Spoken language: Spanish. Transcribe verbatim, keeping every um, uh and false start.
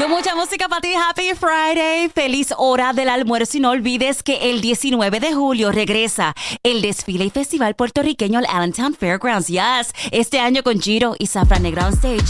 Con mucha música para ti, Happy Friday, feliz hora del almuerzo y no olvides que el diecinueve de julio regresa el desfile y festival puertorriqueño al Allentown Fairgrounds. Yes, este año con Giro y Zafra Negra on stage.